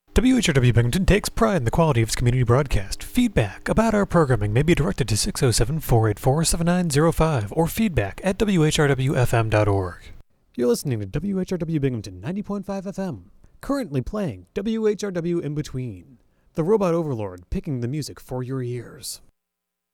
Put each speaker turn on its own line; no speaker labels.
WHRW Binghamton takes pride in the quality of its community broadcast. Feedback about our programming may be directed to 607-484-7905 or feedback at whrwfm.org. You're listening to WHRW Binghamton 90.5 FM. Currently playing WHRW In Between, the Robot Overlord picking the music for your ears.